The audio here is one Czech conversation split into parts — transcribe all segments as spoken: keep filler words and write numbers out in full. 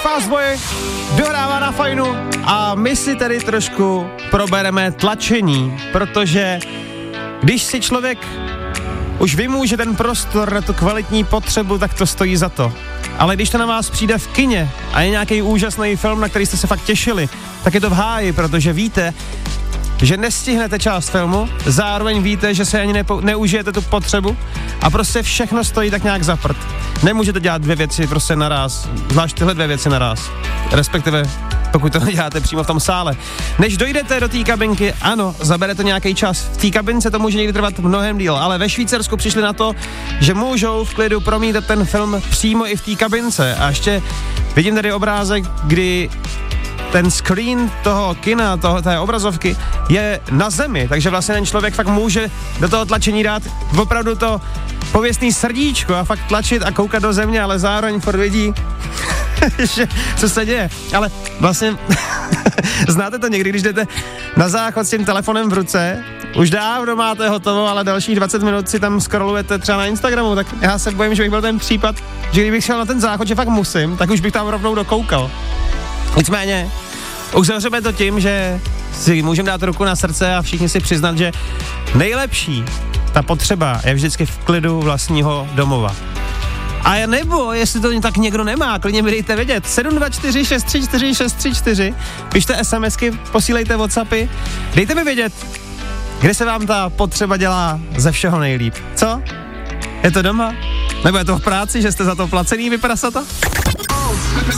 Fastboy dohrává na fajnu a my si tady trošku probereme tlačení, protože když si člověk už vymůže ten prostor na tu kvalitní potřebu, tak to stojí za to. Ale když to na vás přijde v kině a je nějaký úžasný film, na který jste se fakt těšili, tak je to v háji, protože víte, že nestihnete část filmu, zároveň víte, že se ani nepo, neužijete tu potřebu a prostě všechno stojí tak nějak za prd. Nemůžete dělat dvě věci prostě naraz, zvlášť tyhle dvě věci naraz, respektive pokud to děláte přímo v tom sále. Než dojdete do té kabinky, ano, zabere to nějaký čas. V té kabince to může někdy trvat mnohem díl, ale ve Švýcarsku přišli na to, že můžou v klidu promítat ten film přímo i v té kabince. A ještě vidím tady obrázek, kdy ten screen toho kina, toho, té obrazovky je na zemi, takže vlastně ten člověk fakt může do toho tlačení dát opravdu to pověstný srdíčko a fakt tlačit a koukat do země, ale zároveň furt vidí, že, co se děje. Ale vlastně znáte to někdy, když jdete na záchod s tím telefonem v ruce, už dávno máte hotovo, ale dalších dvacet minut si tam scrollujete třeba na Instagramu, tak já se bojím, že bych byl ten případ, že kdybych šel na ten záchod, že fakt musím, tak už bych tam rovnou dokoukal. Nicméně, uzavřeme to tím, že si můžeme dát ruku na srdce a všichni si přiznat, že nejlepší ta potřeba je vždycky v klidu vlastního domova. A nebo, jestli to tak někdo nemá, klidně mi dejte vědět. sedm dva čtyři šest tři čtyři šest tři čtyři, pište SMSky, posílejte WhatsAppy, dejte mi vědět, kde se vám ta potřeba dělá ze všeho nejlíp. Co? Je to doma? Nebo je to v práci, že jste za to placený, vy prasata?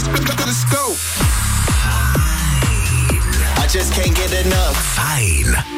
Fajn.